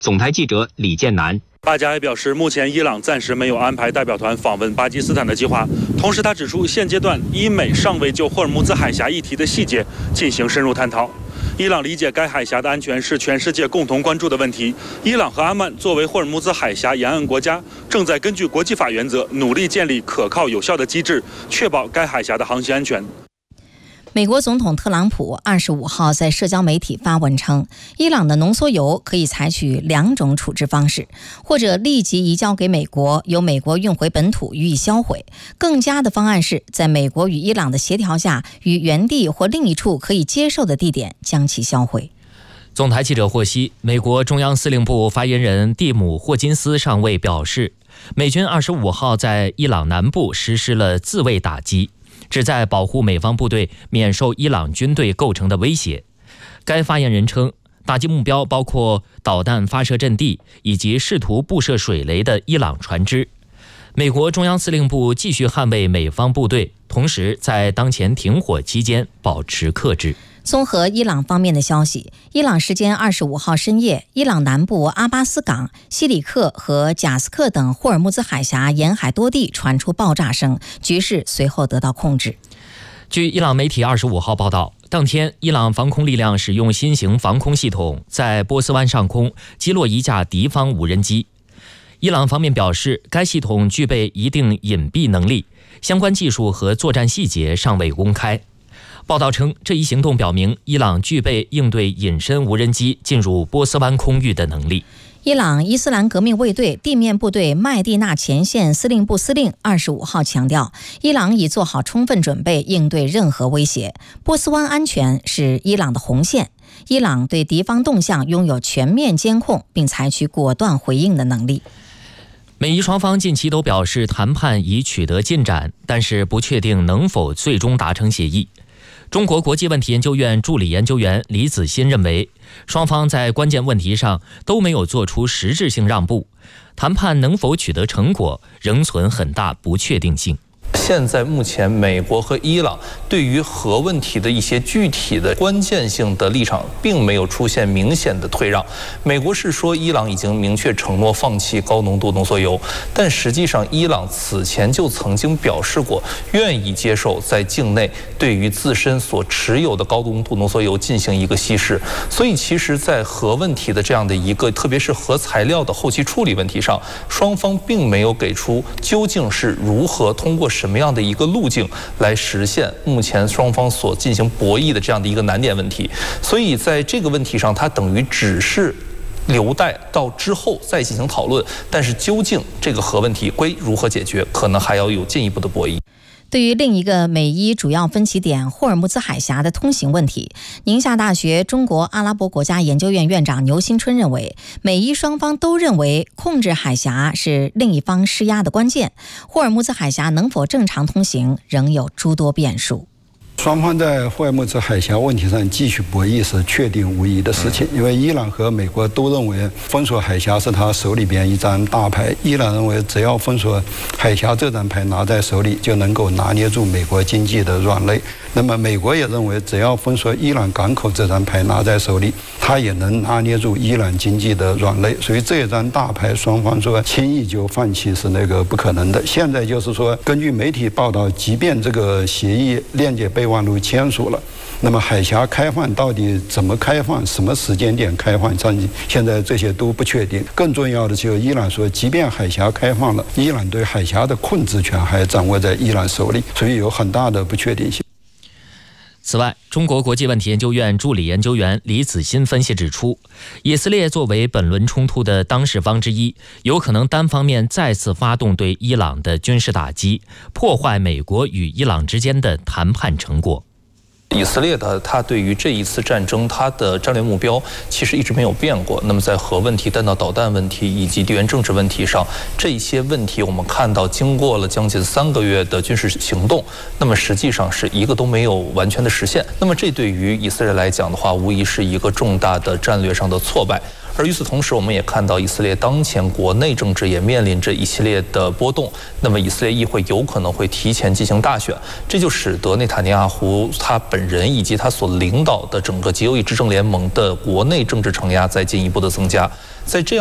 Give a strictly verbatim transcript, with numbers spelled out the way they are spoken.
总台记者李建南。 巴加还表示，目前伊朗暂时没有安排代表团访问巴基斯坦的计划。同时，他指出，现阶段伊美尚未就霍尔木兹海峡议题的细节进行深入探讨。伊朗理解该海峡的安全是全世界共同关注的问题。伊朗和阿曼作为霍尔木兹海峡沿岸国家，正在根据国际法原则努力建立可靠有效的机制，确保该海峡的航行安全。 美国总统特朗普二十五号在社交媒体发文称，伊朗的浓缩铀可以采取两种处置方式，或者立即移交给美国，由美国运回本土予以销毁。更佳的方案是在美国与伊朗的协调下，于原地或另一处可以接受的地点将其销毁。 总台记者获悉，美国中央司令部发言人蒂姆·霍金斯上尉表示，美军二十五号在伊朗南部实施了自卫打击，旨在保护美方部队免受伊朗军队构成的威胁。该发言人称，打击目标包括导弹发射阵地以及试图布设水雷的伊朗船只。美国中央司令部继续捍卫美方部队，同时在当前停火期间保持克制。 综合伊朗方面的消息，伊朗时间二十五号深夜，伊朗南部阿巴斯港、西里克和贾斯克等霍尔木兹海峡沿海多地传出爆炸声，局势随后得到控制。 据伊朗媒体二十五号报道，当天伊朗防空力量使用新型防空系统，在波斯湾上空击落一架敌方无人机。伊朗方面表示，该系统具备一定隐蔽能力，相关技术和作战细节尚未公开。报道称，这一行动表明伊朗具备应对隐身无人机进入波斯湾空域的能力。 伊朗伊斯兰革命卫队地面部队麦地那前线司令部司令二十五号强调，伊朗已做好充分准备应对任何威胁。波斯湾安全是伊朗的红线，伊朗对敌方动向拥有全面监控并采取果断回应的能力。 美伊双方近期都表示谈判已取得进展，但是不确定能否最终达成协议。中国国际问题研究院助理研究员李子欣认为，双方在关键问题上都没有做出实质性让步，谈判能否取得成果仍存很大不确定性。 现在目前美国和伊朗对于核问题的一些具体的关键性的立场并没有出现明显的退让。美国是说伊朗已经明确承诺放弃高浓度浓缩铀，但实际上伊朗此前就曾经表示过愿意接受在境内对于自身所持有的高浓度浓缩铀进行一个稀释。所以其实在核问题的这样的一个特别是核材料的后期处理问题上，双方并没有给出究竟是如何通过什么样的一个路径来实现目前双方所进行博弈的这样的一个难点问题。所以在这个问题上，它等于只是留待到之后再进行讨论，但是究竟这个核问题归如何解决，可能还要有进一步的博弈。 对于另一个美伊主要分歧点霍尔木兹海峡的通行问题，宁夏大学中国阿拉伯国家研究院院长牛新春认为，美伊双方都认为控制海峡是另一方施压的关键，霍尔木兹海峡能否正常通行仍有诸多变数。 双方在霍尔木兹海峡问题上继续博弈是确定无疑的事情，因为伊朗和美国都认为封锁海峡是他手里边一张大牌。伊朗认为只要封锁海峡这张牌拿在手里，就能够拿捏住美国经济的软肋。那么美国也认为只要封锁伊朗港口这张牌拿在手里，他也能拿捏住伊朗经济的软肋。所以这张大牌双方说轻易就放弃是那个不可能的。现在就是说，根据媒体报道，即便这个协议链接备忘录签署了，那么海峡开放到底怎么开放，什么时间点开放，现在这些都不确定。更重要的就是伊朗说，即便海峡开放了，伊朗对海峡的控制权还掌握在伊朗手里，所以有很大的不确定性。 此外，中国国际问题研究院助理研究员李子欣分析指出，以色列作为本轮冲突的当事方之一，有可能单方面再次发动对伊朗的军事打击，破坏美国与伊朗之间的谈判成果。 以色列的它对于这一次战争，它的战略目标其实一直没有变过。那么在核问题、弹道导弹问题以及地缘政治问题上，这些问题我们看到，经过了将近三个月的军事行动，那么实际上是一个都没有完全的实现。那么这对于以色列来讲的话，无疑是一个重大的战略上的挫败。 而与此同时，我们也看到以色列当前国内政治也面临着一系列的波动。那么以色列议会有可能会提前进行大选，这就使得内塔尼亚胡他本人以及他所领导的整个极右翼执政联盟的国内政治承压在进一步的增加。在这样